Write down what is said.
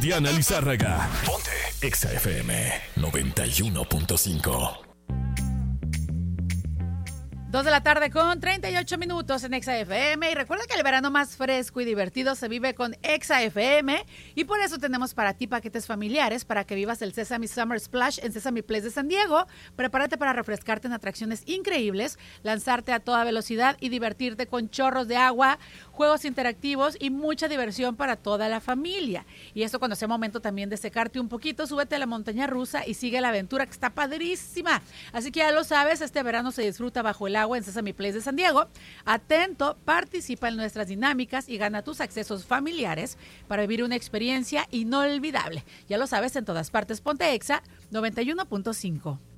Diana Lizárraga. Ponte Exa FM 91.5. 2 de la tarde con 38 minutos en Exa FM. Y recuerda que el verano más fresco y divertido se vive con Exa FM. Y por eso tenemos para ti paquetes familiares para que vivas el Sesame Summer Splash en Sesame Place de San Diego. Prepárate para refrescarte en atracciones increíbles, lanzarte a toda velocidad y divertirte con chorros de agua, juegos interactivos y mucha diversión para toda la familia. Y esto cuando sea momento también de secarte un poquito, súbete a la montaña rusa y sigue la aventura que está padrísima. Así que ya lo sabes, este verano se disfruta bajo el agua en Sesame Place de San Diego. Atento, participa en nuestras dinámicas y gana tus accesos familiares para vivir una experiencia inolvidable. Ya lo sabes, en todas partes ponte Exa 91.5.